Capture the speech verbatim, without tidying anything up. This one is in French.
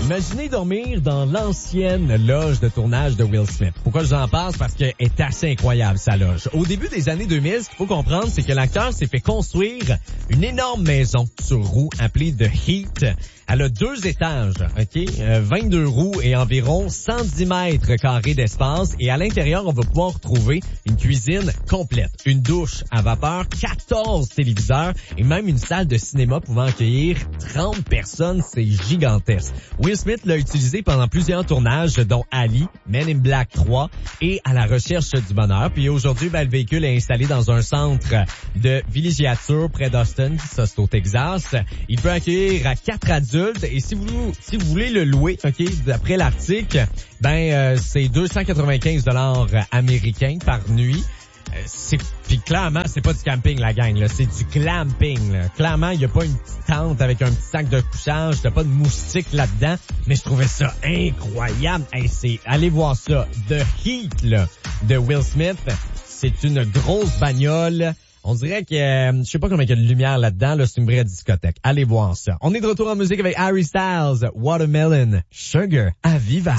Imaginez dormir dans l'ancienne loge de tournage de Will Smith. Pourquoi je vous en parle? Parce qu'elle est assez incroyable, sa loge. Au début des années deux mille, ce qu'il faut comprendre, c'est que l'acteur s'est fait construire une énorme maison sur roues appelée The Heat. Elle a deux étages, ok, euh, vingt-deux roues et environ cent dix mètres carrés d'espace. Et à l'intérieur, on va pouvoir retrouver une cuisine complète, une douche à vapeur, quatorze téléviseurs et même une salle de cinéma pouvant accueillir trente personnes. C'est gigantesque. Will Smith l'a utilisé pendant plusieurs tournages, dont Ali, Men in Black trois et À la recherche du bonheur. Puis aujourd'hui, ben, le véhicule est installé dans un centre de villégiature près d'Austin, ça c'est au Texas. Il peut accueillir à quatre adultes. Et si vous si vous voulez le louer, ok, d'après l'article, ben euh, c'est deux cent quatre-vingt-quinze dollars américains par nuit. Euh, c'est puis clairement, c'est pas du camping la gang là, c'est du glamping là. Clairement, il y a pas une petite tente avec un petit sac de couchage, t'as pas de moustiques là-dedans, mais je trouvais ça incroyable. Hey, c'est allez voir ça, The Heat là de Will Smith. C'est une grosse bagnole. On dirait que, euh, je sais pas combien il y a de lumière là-dedans, là, c'est une vraie discothèque. Allez voir ça. On est de retour en musique avec Harry Styles, Watermelon Sugar à Viva.